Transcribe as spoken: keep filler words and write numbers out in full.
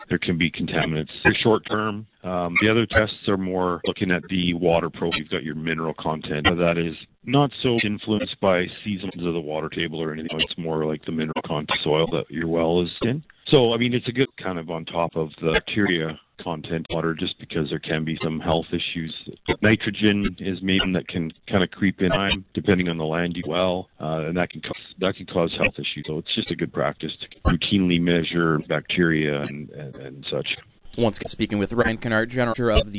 there can be contaminants. They're short term. Um, the other tests are more looking at the water profile. You've got your mineral content. That is not so influenced by seasons of the water table or anything. It's more like the mineral content soil that your well is in. So, I mean, it's a good kind of on top of the bacteria content water, just because there can be some health issues. Nitrogen is maybe that can kind of creep in time depending on the land you well, uh, and that can cause, that can cause health issues. So it's just a good practice to routinely measure bacteria and, and, and such. Once again, speaking with Ryan Kennard, General Manager of the